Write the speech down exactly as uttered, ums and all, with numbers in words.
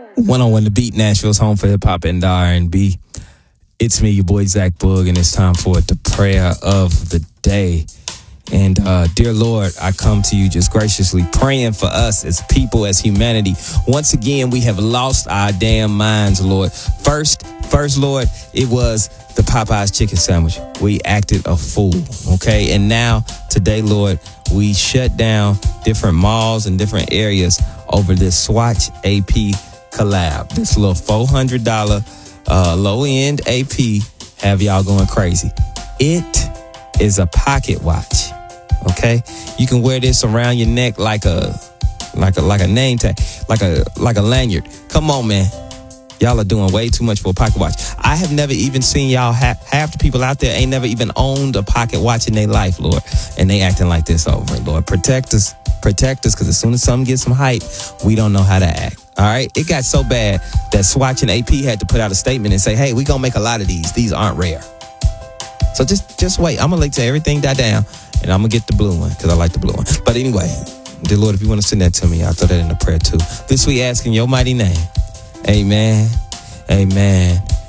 one oh one The Beat, Nashville's home for hip hop and R and B. It's me, your boy Zach Boog, and it's time for the prayer of the day. And uh, dear Lord, I come to you just graciously praying for us as people, as humanity. Once again, we have lost our damn minds, Lord. First, first, Lord, it was the Popeyes chicken sandwich. We acted a fool, okay? And now, today, Lord, we shut down different malls and different areas over this Swatch A P collab. This little four hundred dollars uh, low-end A P have y'all going crazy. It is a pocket watch, okay? You can wear this around your neck like a like a like a name tag, like a like a lanyard. Come on, man. Y'all are doing way too much for a pocket watch. I have never even seen y'all, ha- half the people out there ain't never even owned a pocket watch in their life, Lord. And they acting like this over it, Lord. Protect us. Protect us, because as soon as something gets some hype, we don't know how to act. All right? It got so bad that Swatch and A P had to put out a statement and say, hey, we going to make a lot of these. These aren't rare. So just, just wait. I'm going to let till everything die down, and I'm going to get the blue one, because I like the blue one. But anyway, dear Lord, if you want to send that to me, I'll throw that in the prayer too. This we ask in your mighty name. Amen, amen,